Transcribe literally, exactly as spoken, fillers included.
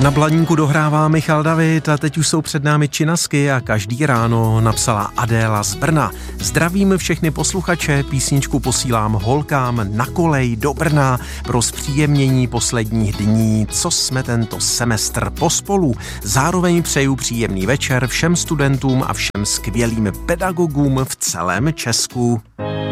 Na Blaníku dohrává Michal David a teď už jsou před námi činasky a každý ráno napsala Adéla z Brna. Zdravím všechny posluchače, písničku posílám holkám na kolej do Brna pro zpříjemnění posledních dní, co jsme tento semestr pospolu. Zároveň přeju příjemný večer všem studentům a všem skvělým pedagogům v celém Česku.